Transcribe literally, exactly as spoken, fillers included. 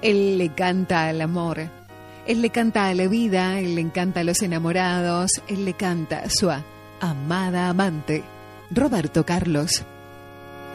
Él le canta al amor, él le canta a la vida, él le encanta a los enamorados, él le canta a su amada amante, Roberto Carlos.